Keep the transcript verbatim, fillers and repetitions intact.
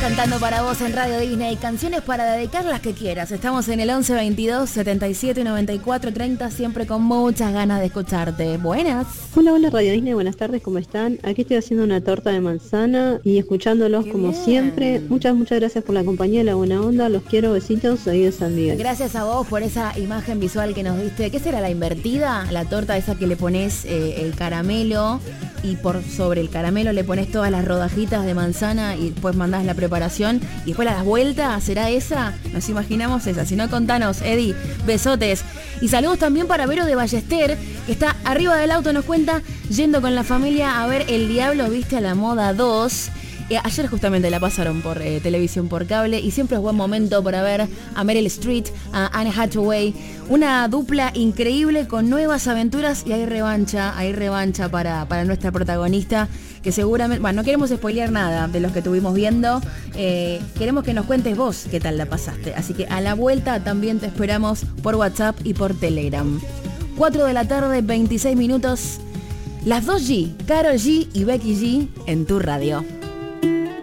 Cantando para vos en Radio Disney, canciones para dedicar las que quieras. Estamos en el once veintidós setenta y siete noventa y cuatro treinta, siempre con muchas ganas de escucharte. Buenas. Hola, hola Radio Disney, buenas tardes, ¿cómo están? Aquí estoy haciendo una torta de manzana y escuchándolos. Qué como bien. Siempre. Muchas, muchas gracias por la compañía y la buena onda. Los quiero, besitos, ahí de San Miguel. Gracias a vos por esa imagen visual que nos diste. ¿Qué será la invertida? La torta esa que le pones eh, el caramelo y por sobre el caramelo le pones todas las rodajitas de manzana y después mandás la preparación y después la das vuelta. ¿Será esa? Nos imaginamos esa. Si no, contanos, Eddie. Besotes. Y saludos también para Vero de Ballester, que está arriba del auto, nos cuenta, yendo con la familia a ver El Diablo Viste a la Moda dos. Eh, ayer justamente la pasaron por eh, televisión por cable y siempre es buen momento para ver a Meryl Streep, a Anne Hathaway, una dupla increíble con nuevas aventuras y hay revancha, hay revancha para, para nuestra protagonista que seguramente, bueno, no queremos spoilear nada de los que estuvimos viendo, eh, queremos que nos cuentes vos qué tal la pasaste, así que a la vuelta también te esperamos por WhatsApp y por Telegram. cuatro de la tarde, veintiséis minutos, las dos G, Karol G y Becky G en tu radio.